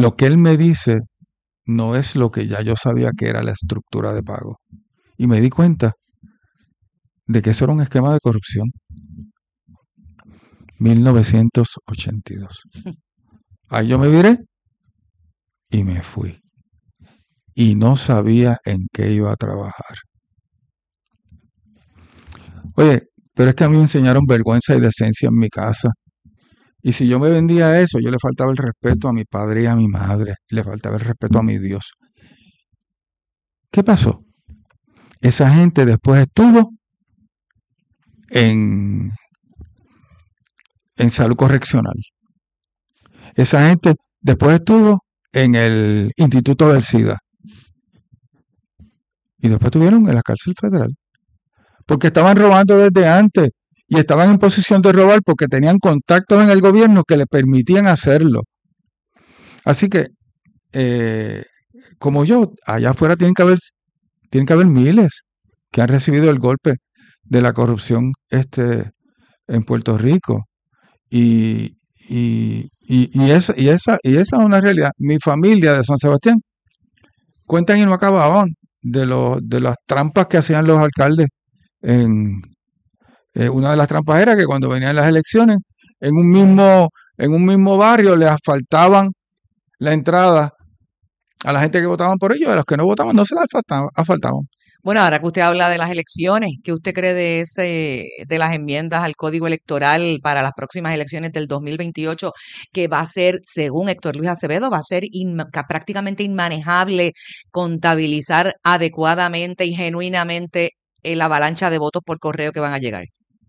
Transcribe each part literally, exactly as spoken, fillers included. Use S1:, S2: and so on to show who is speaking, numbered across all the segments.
S1: lo que él me dice no es lo que ya yo sabía que era la estructura de pago. Y me di cuenta de que eso era un esquema de corrupción. mil novecientos ochenta y dos. Ahí yo me viré y me fui. Y no sabía en qué iba a trabajar. Oye, pero es que a mí me enseñaron vergüenza y decencia en mi casa. Y si yo me vendía eso, yo le faltaba el respeto a mi padre y a mi madre. Le faltaba el respeto a mi Dios. ¿Qué pasó? Esa gente después estuvo en, en salud correccional. Esa gente después estuvo en el Instituto del SIDA. Y después estuvieron en la cárcel federal. Porque estaban robando desde antes. Y estaban en posición de robar porque tenían contactos en el gobierno que le permitían hacerlo. Así que, eh, como yo, allá afuera tienen que haber, tienen que haber miles que han recibido el golpe de la corrupción este, en Puerto Rico. Y, y, y, y, esa, y, esa, y esa es una realidad. Mi familia de San Sebastián cuentan y no acababan de, lo, de las trampas que hacían los alcaldes. En eh, una de las trampas era que cuando venían las elecciones, en un mismo, en un mismo barrio le asfaltaban la entrada a la gente que votaban por ellos, a los que no votaban no se la asfaltaban.
S2: Bueno, ahora que usted habla de las elecciones, ¿qué usted cree de ese, de las enmiendas al Código Electoral para las próximas elecciones del dos mil veintiocho, que va a ser, según Héctor Luis Acevedo, va a ser in, prácticamente inmanejable contabilizar adecuadamente y genuinamente la avalancha de votos por correo que van a llegar?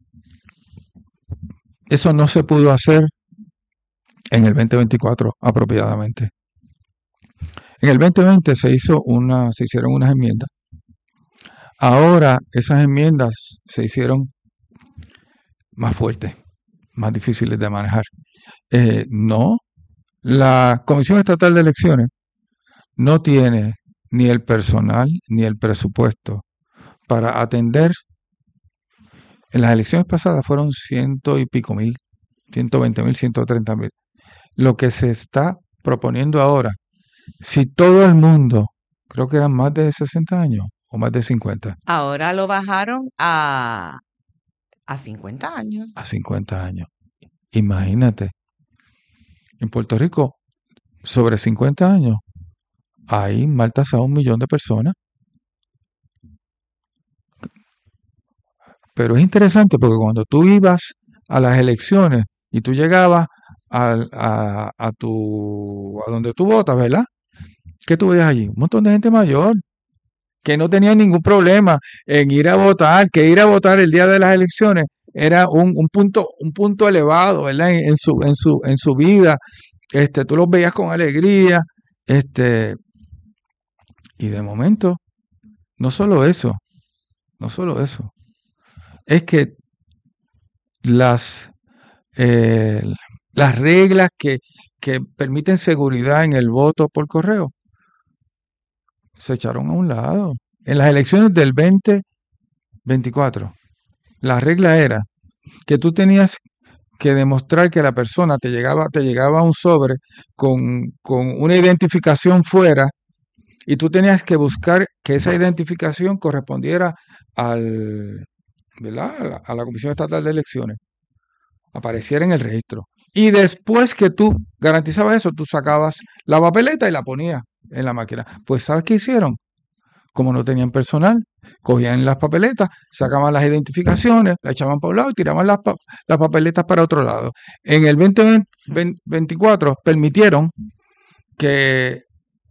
S1: Eso no se pudo hacer en el veinte veinticuatro apropiadamente. En el veinte veinte se hizo una, se hicieron unas enmiendas. Ahora esas enmiendas se hicieron más fuertes, más difíciles de manejar. Eh, no, la Comisión Estatal de Elecciones no tiene ni el personal ni el presupuesto para atender. En las elecciones pasadas fueron ciento y pico mil, ciento veinte mil, ciento treinta mil. Lo que se está proponiendo ahora, si todo el mundo, creo que eran más de sesenta años o más de cincuenta.
S2: Ahora lo bajaron a, a cincuenta años.
S1: A cincuenta años. Imagínate, en Puerto Rico, sobre cincuenta años, hay mal tasado un millón de personas. Pero es interesante porque cuando tú ibas a las elecciones y tú llegabas a, a, a, tu, a donde tú votas, ¿verdad? ¿Qué tú veías allí? Un montón de gente mayor que no tenía ningún problema en ir a votar, que ir a votar el día de las elecciones era un, un punto un punto elevado, ¿verdad? En, en su en su en su vida. Este, tú los veías con alegría, este, y de momento no solo eso, no solo eso. Es que las, eh, las reglas que, que permiten seguridad en el voto por correo se echaron a un lado. En las elecciones del veinte veinticuatro, la regla era que tú tenías que demostrar que la persona te llegaba, te llegaba un sobre con, con una identificación fuera y tú tenías que buscar que esa identificación correspondiera al, ¿verdad? A la, a la Comisión Estatal de Elecciones, apareciera en el registro. Y después que tú garantizabas eso, tú sacabas la papeleta y la ponías en la máquina. Pues ¿sabes qué hicieron? Como no tenían personal, cogían las papeletas, sacaban las identificaciones, las echaban para un lado y tiraban las, pa las papeletas para otro lado. En el veinte veinticuatro permitieron que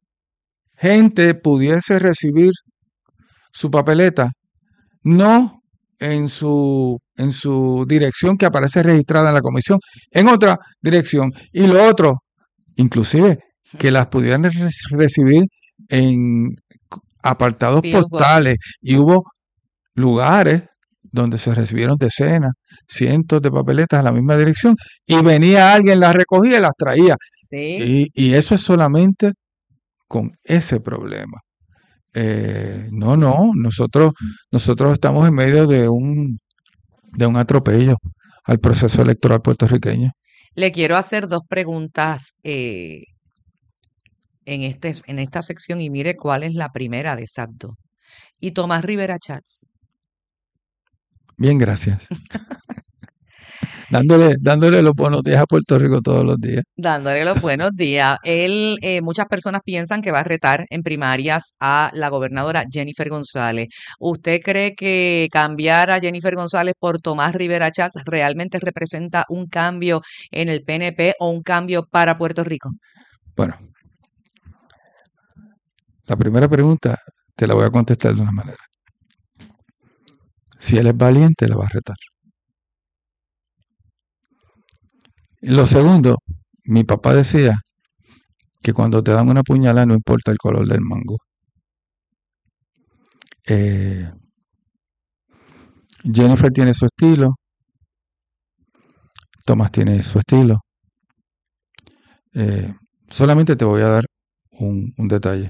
S1: gente pudiese recibir su papeleta, no en su, en su dirección que aparece registrada en la comisión, en otra dirección. Y lo otro, inclusive, que las pudieran re recibir en apartados postales. Y hubo lugares donde se recibieron decenas, cientos de papeletas a la misma dirección. Y venía alguien, las recogía y las traía.
S2: ¿Sí?
S1: Y, y eso es solamente con ese problema. Eh, no, no, nosotros, nosotros estamos en medio de un, de un atropello al proceso electoral puertorriqueño.
S2: Le quiero hacer dos preguntas eh, en, este, en esta sección y mire cuál es la primera de esas dos. Y Tomás Rivera Chats.
S1: Bien, gracias. dándole, dándole los buenos días a Puerto Rico todos los días.
S2: Dándole los buenos días. Él, eh, muchas personas piensan que va a retar en primarias a la gobernadora Jennifer González. ¿Usted cree que cambiar a Jennifer González por Tomás Rivera Chats realmente representa un cambio en el P N P o un cambio para Puerto Rico?
S1: Bueno, la primera pregunta te la voy a contestar de una manera. Si él es valiente, la va a retar. Lo segundo, mi papá decía que cuando te dan una puñalada no importa el color del mango. Eh, Jennifer tiene su estilo, Tomás tiene su estilo. Eh, solamente te voy a dar un, un detalle.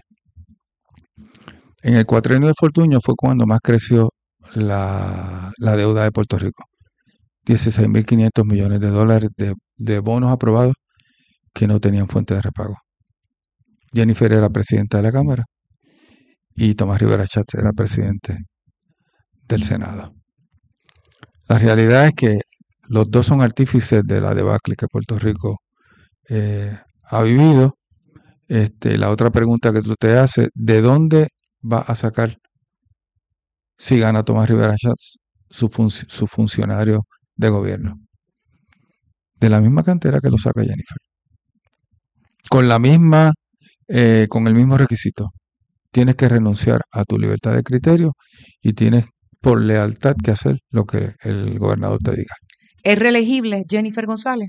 S1: En el cuatrienio de Fortuño fue cuando más creció la, la deuda de Puerto Rico. dieciséis mil quinientos millones de dólares de, de bonos aprobados que no tenían fuente de repago. Jennifer era presidenta de la Cámara y Tomás Rivera Chats era presidente del Senado. La realidad es que los dos son artífices de la debacle que Puerto Rico eh, ha vivido. Este, la otra pregunta que tú te haces, ¿de dónde va a sacar, si gana Tomás Rivera Chats, su, func- su funcionario de gobierno? De la misma cantera que lo saca Jennifer. Con la misma, eh, con el mismo requisito. Tienes que renunciar a tu libertad de criterio y tienes por lealtad que hacer lo que el gobernador te diga.
S2: ¿Es reelegible Jennifer González?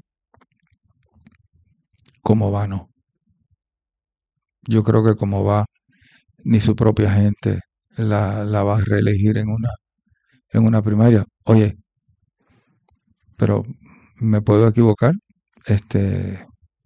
S1: ¿Cómo va? No. Yo creo que como va, ni su propia gente la, la va a reelegir en una, en una primaria. Oye, pero me puedo equivocar. Este,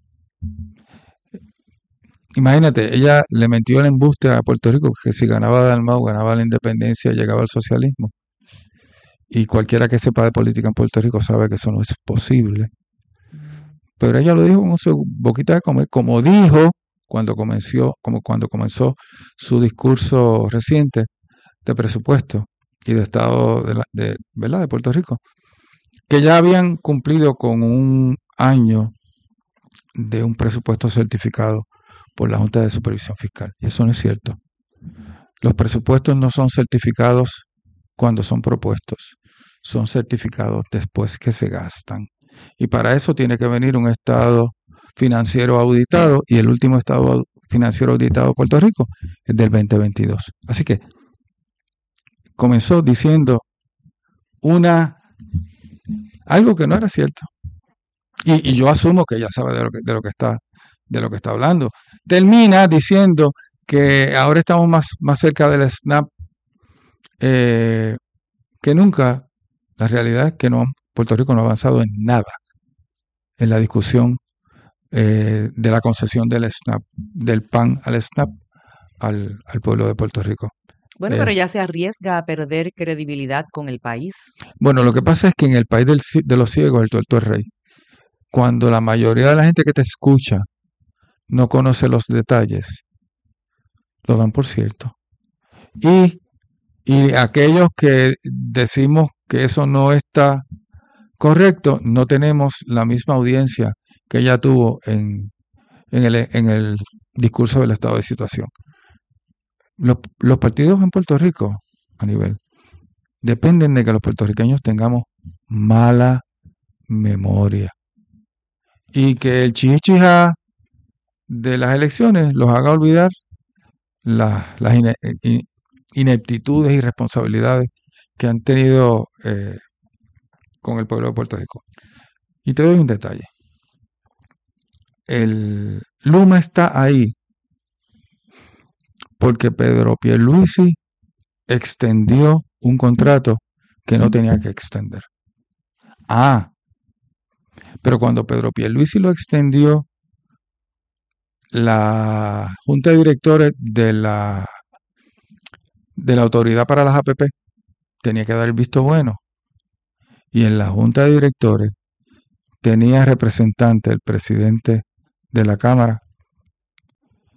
S1: imagínate, ella le metió el embuste a Puerto Rico que si ganaba Dalmau, ganaba la independencia, llegaba al socialismo. Y cualquiera que sepa de política en Puerto Rico sabe que eso no es posible. Pero ella lo dijo con su boquita de comer, como dijo cuando comenzó, como cuando comenzó su discurso reciente de presupuesto y de Estado de, la, de, ¿verdad? de Puerto Rico, que ya habían cumplido con un año de un presupuesto certificado por la Junta de Supervisión Fiscal. Y eso no es cierto. Los presupuestos no son certificados cuando son propuestos, son certificados después que se gastan. Y para eso tiene que venir un estado financiero auditado, y el último estado financiero auditado de Puerto Rico es del veinte veintidós. Así que comenzó diciendo una algo que no era cierto. Y, y yo asumo que ella sabe de lo que, de lo que está de lo que está hablando. Termina diciendo que ahora estamos más, más cerca del SNAP eh, que nunca. La realidad es que no, Puerto Rico no ha avanzado en nada en la discusión eh, de la concesión del SNAP, del P A N al SNAP al, al pueblo de Puerto Rico.
S2: Bueno,
S1: Eh,
S2: pero ella se arriesga a perder credibilidad con el país.
S1: bueno, lo que pasa es que en el país del, de los ciegos el tuerto es rey. Cuando la mayoría de la gente que te escucha no conoce los detalles, lo dan por cierto. Y, y aquellos que decimos que eso no está correcto, no tenemos la misma audiencia que ella tuvo en, en, el, en el discurso del estado de situación. Los, los partidos en Puerto Rico, a nivel, dependen de que los puertorriqueños tengamos mala memoria y que el chichija de las elecciones los haga olvidar la, las ine, in, ineptitudes y responsabilidades que han tenido eh, con el pueblo de Puerto Rico. Y te doy un detalle. El Luma está ahí porque Pedro Pierluisi extendió un contrato que no tenía que extender. Ah, pero cuando Pedro Pierluisi lo extendió, la Junta de Directores de la, de la Autoridad para las A P P tenía que dar el visto bueno. Y en la Junta de Directores tenía representante el presidente de la Cámara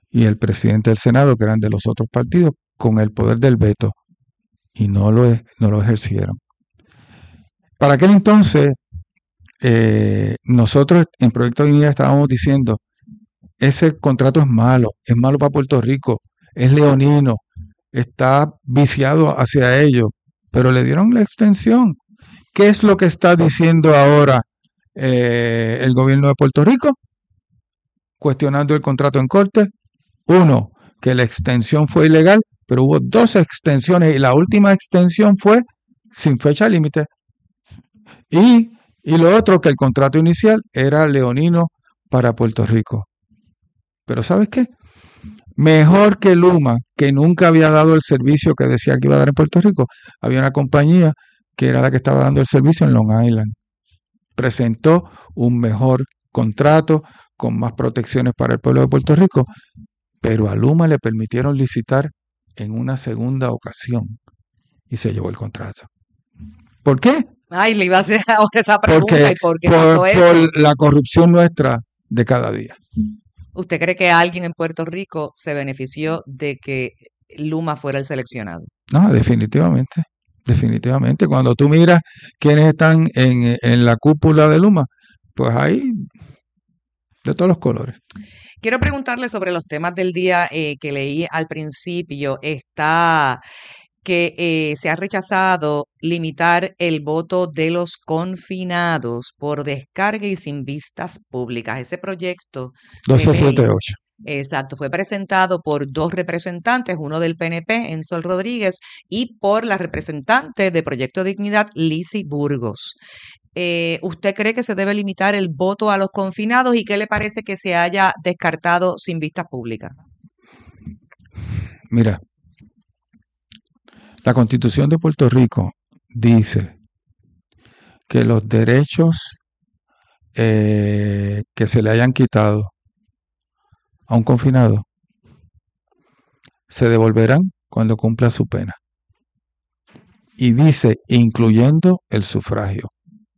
S1: y el presidente del Senado, que eran de los otros partidos, con el poder del veto, y no lo, no lo ejercieron. Para aquel entonces, eh, nosotros en Proyecto Dignidad estábamos diciendo, ese contrato es malo, es malo para Puerto Rico, es leonino, está viciado hacia ello, pero le dieron la extensión. ¿Qué es lo que está diciendo ahora eh, el gobierno de Puerto Rico? Cuestionando el contrato en corte. Uno, que la extensión fue ilegal, pero hubo dos extensiones y la última extensión fue sin fecha límite. Y, y lo otro, que el contrato inicial era leonino para Puerto Rico. Pero ¿sabes qué? Mejor que Luma, que nunca había dado el servicio que decía que iba a dar en Puerto Rico, había una compañía que era la que estaba dando el servicio en Long Island. Presentó un mejor contrato con más protecciones para el pueblo de Puerto Rico, pero a Luma le permitieron licitar en una segunda ocasión y se llevó el contrato. ¿Por qué?
S2: Ay, le iba a hacer ahora esa pregunta.
S1: Porque,
S2: ¿Y por qué
S1: por,
S2: pasó eso?
S1: por la corrupción nuestra de cada día.
S2: ¿Usted cree que alguien en Puerto Rico se benefició de que Luma fuera el seleccionado?
S1: No, definitivamente. Definitivamente. Cuando tú miras quiénes están en, en la cúpula de Luma, pues hay de todos los colores.
S2: Quiero preguntarle sobre los temas del día eh, que leí al principio. Está que eh, se ha rechazado limitar el voto de los confinados por descarga y sin vistas públicas. Ese proyecto
S1: doce setenta y ocho.
S2: Exacto, fue presentado por dos representantes, uno del P N P, Ensol Rodríguez, y por la representante de Proyecto Dignidad, Lizy Burgos. Eh, ¿Usted cree que se debe limitar el voto a los confinados y qué le parece que se haya descartado sin vistas públicas?
S1: Mira, la Constitución de Puerto Rico dice que los derechos eh, que se le hayan quitado a un confinado se devolverán cuando cumpla su pena. Y dice, incluyendo el sufragio.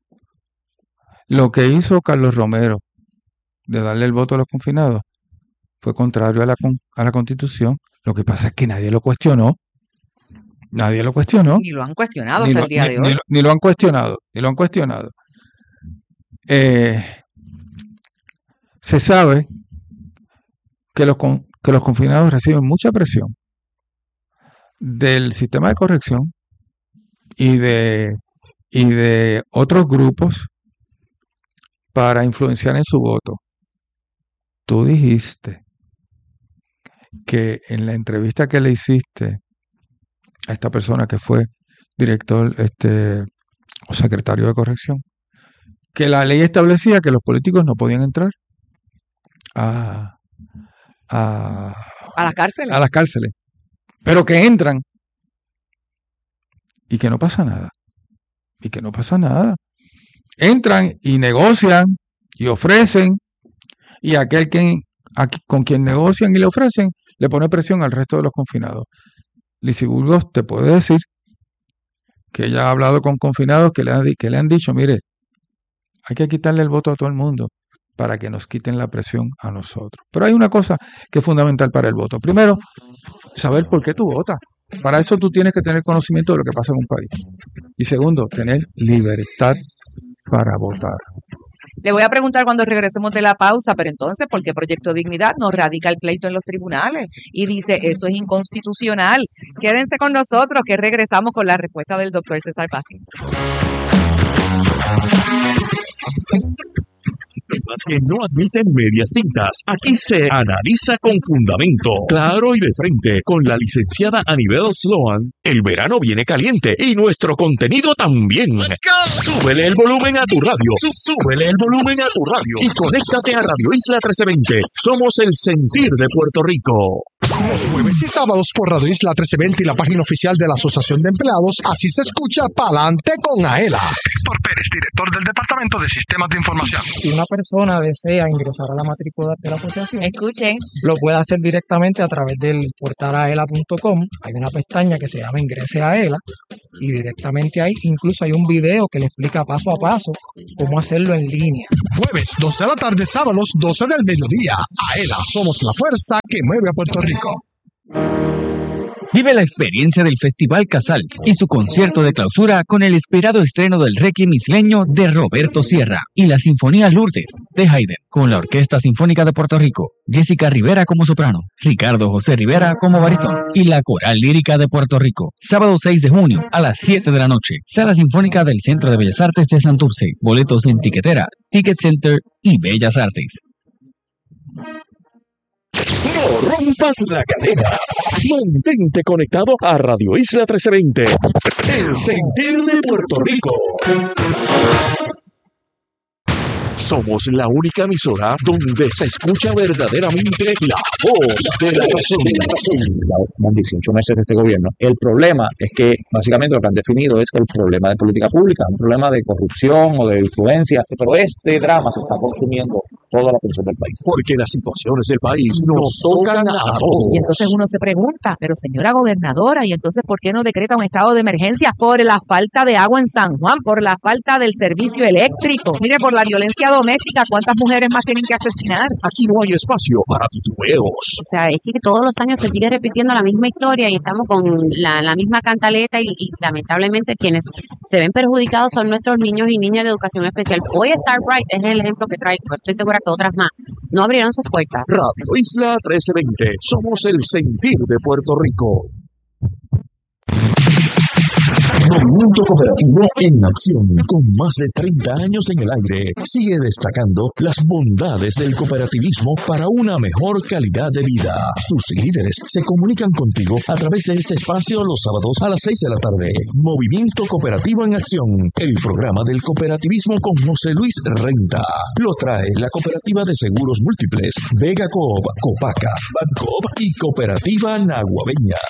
S1: Lo que hizo Carlos Romero de darle el voto a los confinados fue contrario a la, a la Constitución. Lo que pasa es que nadie lo cuestionó. Nadie lo cuestionó.
S2: Ni lo han cuestionado
S1: ni
S2: hasta
S1: lo,
S2: el día
S1: ni,
S2: de hoy.
S1: Ni lo, ni lo han cuestionado. Ni lo han cuestionado. Eh, se sabe que los, que los confinados reciben mucha presión del sistema de corrección y de, y de otros grupos para influenciar en su voto. Tú dijiste que en la entrevista que le hiciste a esta persona que fue director este, o secretario de corrección, que la ley establecía que los políticos no podían entrar a, a,
S2: a las cárceles.
S1: A las cárceles, pero que entran y que no pasa nada. Y que no pasa nada. Entran y negocian y ofrecen, y aquel que, a, con quien negocian y le ofrecen le pone presión al resto de los confinados. Lizy Burgos te puede decir que ella ha hablado con confinados que le, han, que le han dicho, mire, hay que quitarle el voto a todo el mundo para que nos quiten la presión a nosotros. Pero hay una cosa que es fundamental para el voto. Primero, saber por qué tú votas. Para eso tú tienes que tener conocimiento de lo que pasa en un país. Y segundo, tener libertad para votar.
S2: Le voy a preguntar cuando regresemos de la pausa, pero entonces, ¿por qué Proyecto Dignidad no radica el pleito en los tribunales? Y dice, eso es inconstitucional. Quédense con nosotros que regresamos con la respuesta del doctor César Vázquez.
S3: Temas que no admiten medias tintas. Aquí se analiza con fundamento, claro y de frente, con la licenciada Anibel Sloan. El verano viene caliente y nuestro contenido también. Súbele el volumen a tu radio. Súbele el volumen a tu radio y conéctate a Radio Isla trece veinte. Somos el sentir de Puerto Rico.
S4: Los jueves y sábados por Radio Isla trece veinte y la página oficial de la Asociación de Empleados. Así se escucha Pa'lante con Aela. Víctor Pérez, director del Departamento de Sistemas de Información.
S5: Si una persona desea ingresar a la matrícula de la asociación,
S2: escuchen,
S5: lo puede hacer directamente a través del portal aela punto com. Hay una pestaña que se llama Ingrese a Aela. y directamente ahí incluso hay un video que le explica paso a paso cómo hacerlo en línea.
S4: Jueves doce de la tarde, sábados doce del mediodía. AELA, somos la fuerza que mueve a Puerto Rico.
S6: Vive la experiencia del Festival Casals y su concierto de clausura con el esperado estreno del Requiem isleño de Roberto Sierra y la Sinfonía Lourdes de Haydn con la Orquesta Sinfónica de Puerto Rico, Jessica Rivera como soprano, Ricardo José Rivera como barítono y la Coral Lírica de Puerto Rico. Sábado seis de junio a las siete de la noche. Sala Sinfónica del Centro de Bellas Artes de Santurce. Boletos en Tiquetera, Ticket Center y Bellas Artes.
S3: No rompas la cadena. Mantente conectado a Radio Isla trece veinte. El sentir de Puerto Rico. Somos la única emisora donde se escucha verdaderamente la voz de la razón.
S7: Más dieciocho meses de este gobierno. El problema es que básicamente lo que han definido es el problema de política pública, un problema de corrupción o de influencia, pero este drama se está consumiendo toda la atención del país.
S3: Porque las situaciones del país nos tocan a todos.
S2: Y entonces uno se pregunta, pero señora gobernadora, ¿y entonces por qué no decreta un estado de emergencia? Por la falta de agua en San Juan, por la falta del servicio eléctrico, mire, por la violencia doméstica, ¿cuántas mujeres más tienen que asesinar?
S3: Aquí no hay espacio para titubeos.
S8: O sea, es que todos los años se sigue repitiendo la misma historia y estamos con la, la misma cantaleta y, y lamentablemente quienes se ven perjudicados son nuestros niños y niñas de educación especial. Hoy Starbright es el ejemplo que trae, pero estoy segura que otras más no abrieron sus puertas.
S3: Radio Isla trece veinte. Somos el sentir de Puerto Rico. Movimiento Cooperativo en acción, con más de treinta años en el aire, sigue destacando las bondades del cooperativismo para una mejor calidad de vida. Sus líderes se comunican contigo a través de este espacio los sábados a las seis de la tarde. Movimiento Cooperativo en acción, el programa del cooperativismo con José Luis Renta. Lo trae la Cooperativa de Seguros Múltiples, Vega Coop, Copaca, Bancoop y Cooperativa Naguabeña.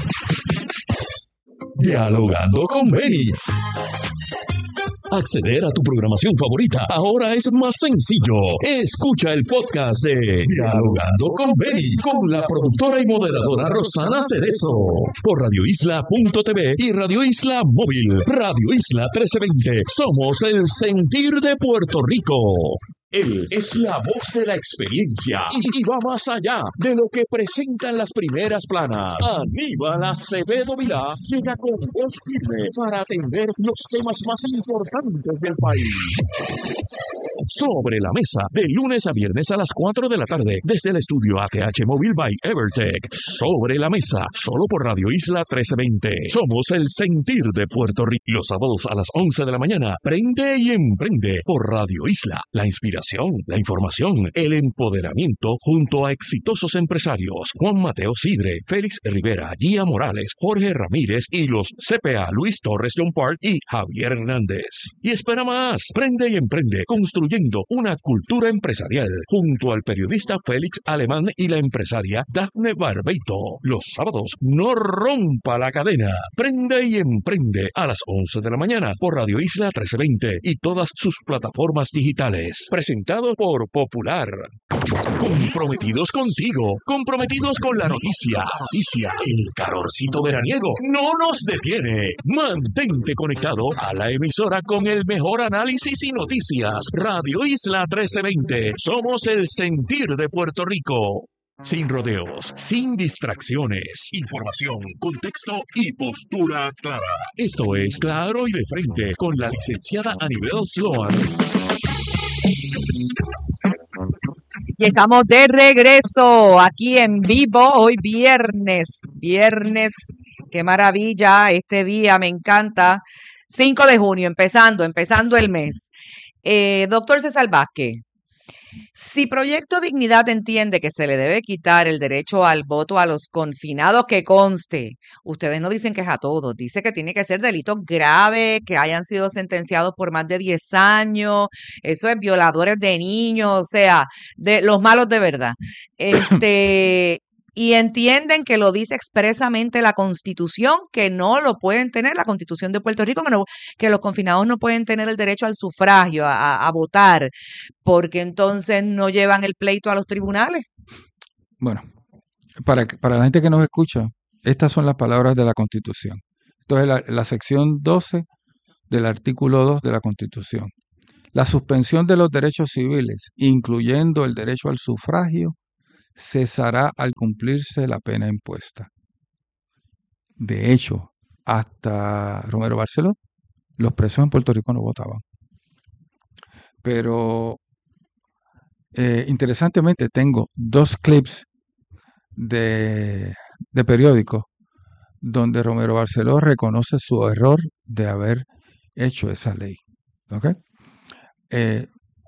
S3: Dialogando con Benny. Acceder a tu programación favorita ahora es más sencillo. Escucha el podcast de Dialogando con Benny con la productora y moderadora Rosana Cerezo por radio isla punto t v y Radio Isla Móvil. Radio Isla trece veinte. Somos el sentir de Puerto Rico. Él es la voz de la experiencia y, y va más allá de lo que presentan las primeras planas. Aníbal Acevedo Vilá llega con voz firme para atender los temas más importantes del país. Sobre la mesa, de lunes a viernes a las cuatro de la tarde, desde el estudio A T H Móvil by Evertech. Sobre la mesa, solo por Radio Isla trece veinte. Somos el sentir de Puerto Rico. Los sábados a las once de la mañana, prende y emprende por Radio Isla. La inspiración, la información, el empoderamiento junto a exitosos empresarios. Juan Mateo Sidre, Félix Rivera, Gia Morales, Jorge Ramírez y los C P A Luis Torres John Park y Javier Hernández. Y espera más, prende y emprende construyendo una cultura empresarial junto al periodista Félix Alemán y la empresaria Dafne Barbeito. Los sábados, no rompa la cadena. Prende y emprende a las once de la mañana por Radio Isla trece veinte y todas sus plataformas digitales. Presentado por Popular. Comprometidos contigo, comprometidos con la noticia. Noticia, el calorcito veraniego no nos detiene. Mantente conectado a la emisora con el mejor análisis y noticias. Radio Isla trece veinte. Somos el sentir de Puerto Rico. Sin rodeos, sin distracciones, información, contexto y postura clara. Esto es Claro y de Frente con la licenciada Anibel Sloan.
S2: Y estamos de regreso aquí en vivo hoy viernes, viernes, qué maravilla, este día me encanta, cinco de junio, empezando, empezando el mes. Eh, doctor César Vázquez, si Proyecto Dignidad entiende que se le debe quitar el derecho al voto a los confinados, que conste, ustedes no dicen que es a todos, dice que tiene que ser delitos graves, que hayan sido sentenciados por más de diez años, eso es violadores de niños, o sea, de los malos de verdad. Este, y entienden que lo dice expresamente la Constitución, que no lo pueden tener, la Constitución de Puerto Rico, que, no, que los confinados no pueden tener el derecho al sufragio, a, a votar, porque entonces no llevan el pleito a los tribunales.
S1: Bueno, para, para la gente que nos escucha, estas son las palabras de la Constitución. Entonces, la, la sección doce del artículo dos de la Constitución. La suspensión de los derechos civiles, incluyendo el derecho al sufragio, cesará al cumplirse la pena impuesta. De hecho, hasta Romero Barceló, los presos en Puerto Rico no votaban. Pero, eh, interesantemente, tengo dos clips de, de periódicos donde Romero Barceló reconoce su error de haber hecho esa ley. ¿Ok? Eh,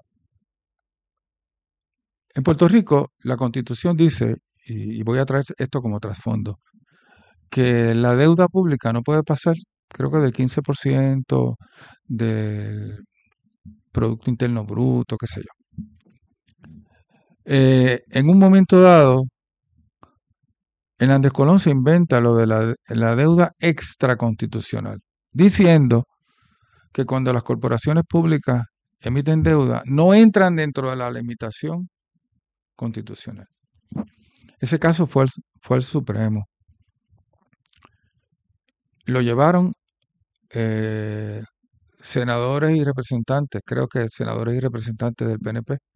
S1: en Puerto Rico, la Constitución dice, y, y voy a traer esto como trasfondo, que la deuda pública no puede pasar, creo que del quince por ciento del Producto Interno Bruto, qué sé yo. Eh, en un momento dado, Hernández Colón se inventa lo de la, la deuda extraconstitucional, diciendo que cuando las corporaciones públicas emiten deuda, no entran dentro de la limitación constitucional. Ese caso fue al, fue al Supremo. Lo llevaron eh, senadores y representantes, creo que senadores y representantes del P N P.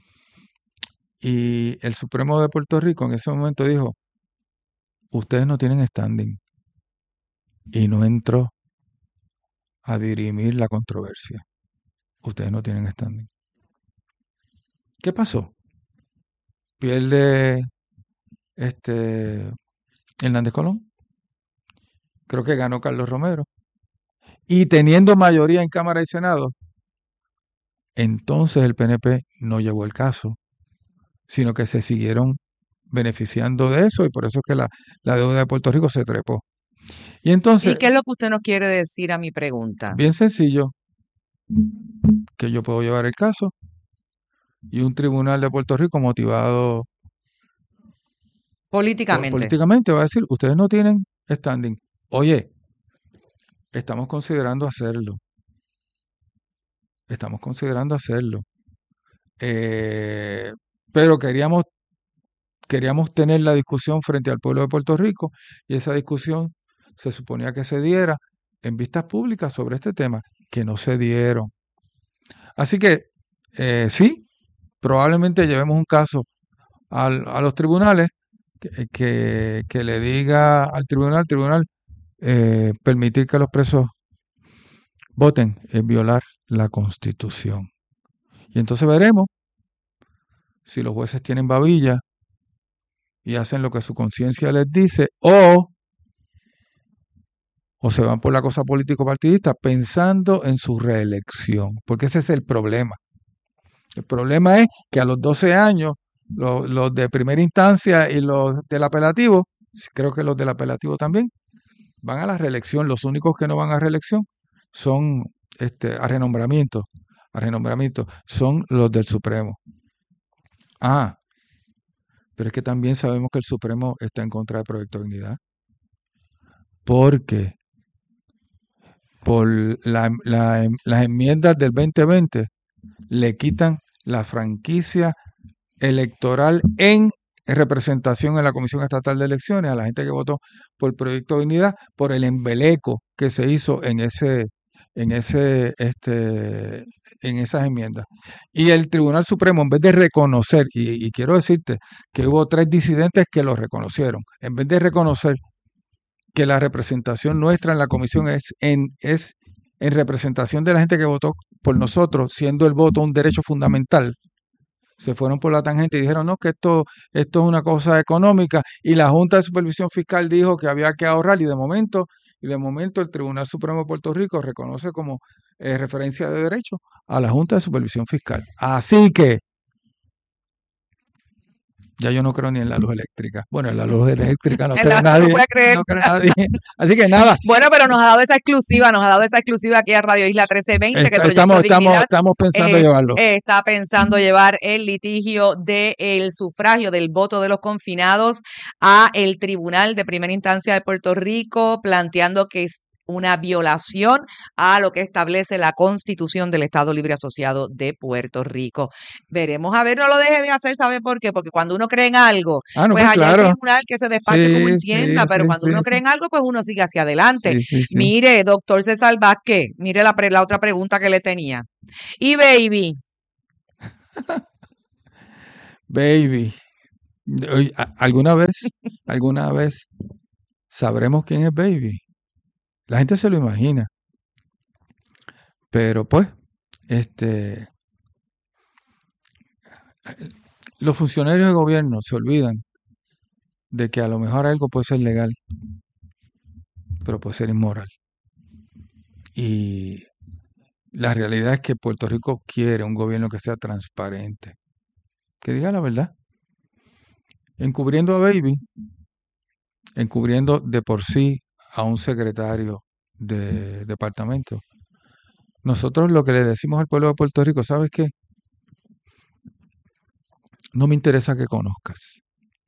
S1: Y el Supremo de Puerto Rico en ese momento dijo, ustedes no tienen standing. Y no entró a dirimir la controversia. Ustedes no tienen standing. ¿Qué pasó? Pierde este Hernández Colón. Creo que ganó Carlos Romero. Y teniendo mayoría en Cámara y Senado, entonces el P N P no llevó el caso, sino que se siguieron beneficiando de eso y por eso es que la, la deuda de Puerto Rico se trepó. Y entonces,
S2: ¿Y qué es lo que usted nos quiere decir a mi pregunta?
S1: bien sencillo, que yo puedo llevar el caso y un tribunal de Puerto Rico motivado
S2: Políticamente.
S1: políticamente va a decir, ustedes no tienen standing. Oye, estamos considerando hacerlo. Estamos considerando hacerlo. Eh, pero queríamos, queríamos tener la discusión frente al pueblo de Puerto Rico y esa discusión se suponía que se diera en vistas públicas sobre este tema, que no se dieron. Así que, eh, sí, probablemente llevemos un caso al, a los tribunales que, que, que le diga al tribunal, tribunal, eh, permitir que los presos voten es violar la Constitución. Y entonces veremos si los jueces tienen babilla y hacen lo que su conciencia les dice o, o se van por la cosa político-partidista pensando en su reelección, porque ese es el problema. El problema es que a los doce años, los, los de primera instancia y los del apelativo, creo que los del apelativo también, van a la reelección. Los únicos que no van a reelección son este, a renombramiento, a renombramiento, son los del Supremo. Ah, pero es que también sabemos que el Supremo está en contra del Proyecto de Dignidad. Porque por la, la, las enmiendas del veinte veinte le quitan la franquicia electoral en representación en la Comisión Estatal de Elecciones a la gente que votó por el Proyecto de Dignidad por el embeleco que se hizo en ese en ese este en esas enmiendas. Y el Tribunal Supremo, en vez de reconocer, y, y quiero decirte que hubo tres disidentes que lo reconocieron, en vez de reconocer que la representación nuestra en la comisión es en, es en representación de la gente que votó por nosotros, siendo el voto un derecho fundamental, se fueron por la tangente y dijeron, no, que esto, esto es una cosa económica, y la Junta de Supervisión Fiscal dijo que había que ahorrar, y de momento, y de momento el Tribunal Supremo de Puerto Rico reconoce como eh, referencia de derecho a la Junta de Supervisión Fiscal. Así que ya yo no creo ni en la luz eléctrica. Bueno, en la luz eléctrica no cree
S2: la,
S1: nadie.
S2: No puede creer.
S1: No cree nadie. Así que nada.
S2: Bueno, pero nos ha dado esa exclusiva, nos ha dado esa exclusiva aquí a Radio Isla trece veinte.
S1: Está,
S2: que el
S1: estamos,
S2: Proyecto
S1: estamos,
S2: Dignidad,
S1: estamos pensando
S2: eh,
S1: llevarlo.
S2: Eh, está pensando llevar el litigio del sufragio, del voto de los confinados a el Tribunal de Primera Instancia de Puerto Rico, planteando que una violación a lo que establece la Constitución del Estado Libre Asociado de Puerto Rico. Veremos, a ver, no lo deje de hacer, ¿sabe por qué? Porque cuando uno cree en algo,
S1: Ah, no,
S2: pues
S1: pues
S2: allá hay
S1: claro.
S2: tribunal que se despache como
S1: Sí,
S2: entienda,
S1: sí,
S2: pero
S1: sí,
S2: cuando
S1: sí,
S2: uno
S1: sí.
S2: cree en algo, pues uno sigue hacia adelante.
S1: Sí, sí, sí.
S2: Mire, doctor César Vázquez, mire la, pre- la otra pregunta que le tenía. Y baby,
S1: Baby. Oye, a- ¿alguna vez, alguna vez sabremos quién es Baby? La gente se lo imagina, pero pues, este, los funcionarios de gobierno se olvidan de que a lo mejor algo puede ser legal, pero puede ser inmoral. Y la realidad es que Puerto Rico quiere un gobierno que sea transparente, que diga la verdad. Encubriendo a Baby, encubriendo de por sí a un secretario de departamento. Nosotros lo que le decimos al pueblo de Puerto Rico, ¿sabes qué? No me interesa que conozcas.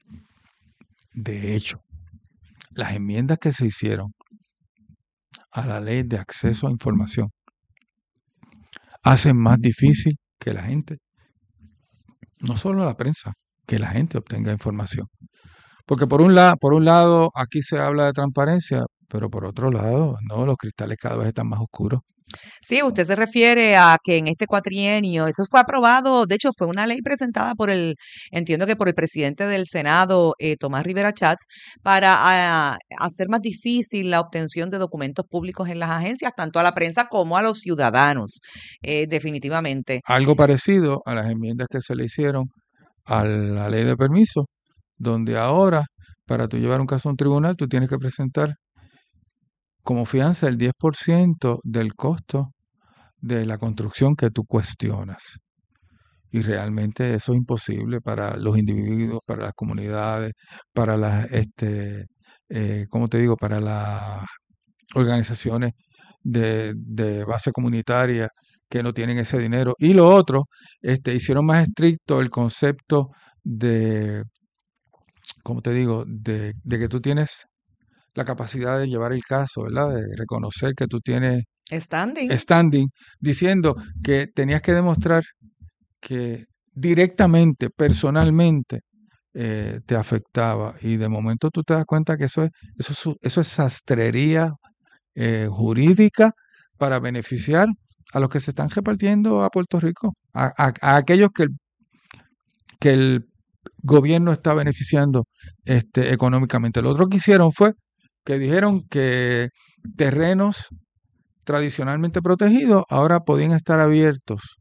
S1: De hecho, las enmiendas que se hicieron a la ley de acceso a información hacen más difícil que la gente, no solo la prensa, que la gente obtenga información. Porque por un, la, por un lado aquí se habla de transparencia, pero por otro lado, no, los cristales cada vez están más oscuros.
S2: sí, usted se refiere a que en este cuatrienio, eso fue aprobado, de hecho fue una ley presentada por el, entiendo que por el presidente del Senado, eh, Tomás Rivera Chats, para ah, hacer más difícil la obtención de documentos públicos en las agencias, tanto a la prensa como a los ciudadanos, eh, definitivamente.
S1: Algo parecido a las enmiendas que se le hicieron a la ley de permiso, donde ahora, para tú llevar un caso a un tribunal, tú tienes que presentar como fianza el diez por ciento del costo de la construcción que tú cuestionas. Y realmente eso es imposible para los individuos, para las comunidades, para las, este, eh, ¿cómo te digo? Para las organizaciones de, de base comunitaria que no tienen ese dinero. Y lo otro, este, hicieron más estricto el concepto de, ¿cómo te digo? De, de que tú tienes la capacidad de llevar el caso, ¿verdad? De reconocer que tú tienes
S2: Standing.
S1: standing, diciendo que tenías que demostrar que directamente, personalmente, eh, te afectaba. Y de momento tú te das cuenta que eso es, eso es, eso es sastrería eh, jurídica para beneficiar a los que se están repartiendo a Puerto Rico, a, a, a aquellos que el, que el gobierno está beneficiando este, económicamente. Lo otro que hicieron fue que dijeron que terrenos tradicionalmente protegidos ahora podían estar abiertos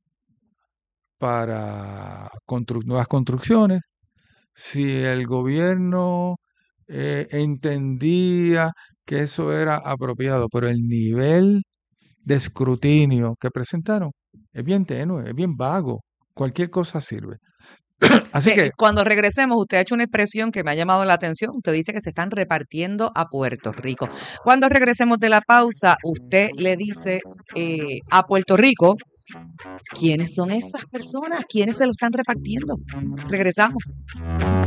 S1: para constru nuevas construcciones si el gobierno eh, entendía que eso era apropiado, pero el nivel de escrutinio que presentaron es bien tenue, es bien vago, cualquier cosa sirve. Así
S2: Se-
S1: que
S2: cuando regresemos, usted ha hecho una expresión que me ha llamado la atención. Usted dice que se están repartiendo a Puerto Rico. Cuando regresemos de la pausa, usted le dice eh, a Puerto Rico, ¿quiénes son esas personas? ¿Quiénes se lo están repartiendo? Regresamos.